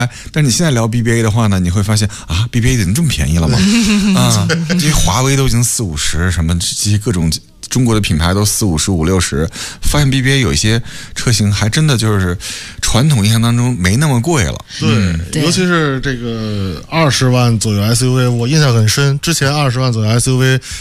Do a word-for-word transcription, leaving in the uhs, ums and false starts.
但是你现在聊 B B A 的话呢，你会发现啊 ，B B A 已经这么便宜了吗？啊，这些华为都已经四五十，什么这些各种中国的品牌都四五十、五六十，发现 B B A 有一些车型还真的就是传统印象当中没那么贵了。 对，嗯、尤其是这个二十万左右 S U V， 我印象很深。之前二十万左右 S U V